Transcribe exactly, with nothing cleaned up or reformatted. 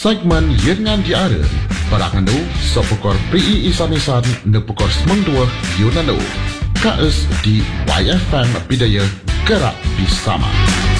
Segmen Yengan Diara Baranganu Sopokor P I Isanisan Nepukor Semang Dua Yunanu K S di Y F M Bidaya Gerak Bersama.